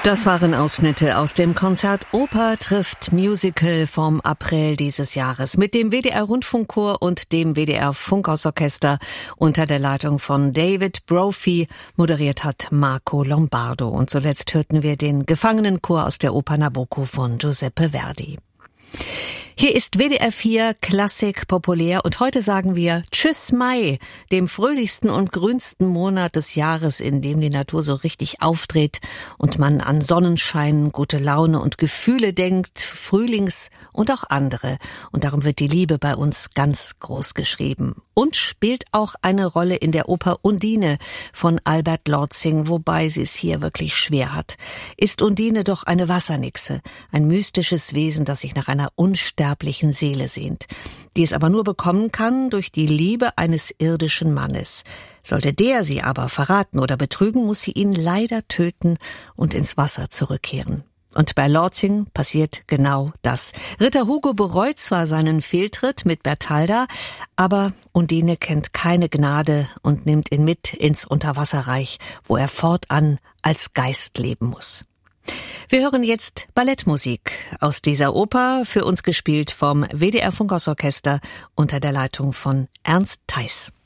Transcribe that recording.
Das waren Ausschnitte aus dem Konzert Oper trifft Musical vom April dieses Jahres mit dem WDR-Rundfunkchor und dem WDR-Funkhausorchester unter der Leitung von David Brophy. Moderiert hat Marco Lombardo. Und zuletzt hörten wir den Gefangenenchor aus der Oper Nabucco von Giuseppe Verdi. Hier ist WDR 4 Klassik populär und heute sagen wir Tschüss Mai, dem fröhlichsten und grünsten Monat des Jahres, in dem die Natur so richtig aufdreht und man an Sonnenschein, gute Laune und Gefühle denkt, Frühlings- und auch andere. Und darum wird die Liebe bei uns ganz groß geschrieben. Und spielt auch eine Rolle in der Oper Undine von Albert Lortzing, wobei sie es hier wirklich schwer hat. Ist Undine doch eine Wassernixe, ein mystisches Wesen, das sich nach einer unsterblichen Seele sehnt, die es aber nur bekommen kann durch die Liebe eines irdischen Mannes. Sollte der sie aber verraten oder betrügen, muss sie ihn leider töten und ins Wasser zurückkehren. Und bei Lortzing passiert genau das. Ritter Hugo bereut zwar seinen Fehltritt mit Bertalda, aber Undine kennt keine Gnade und nimmt ihn mit ins Unterwasserreich, wo er fortan als Geist leben muss. Wir hören jetzt Ballettmusik aus dieser Oper, für uns gespielt vom WDR Funkhausorchester unter der Leitung von Ernst Theis.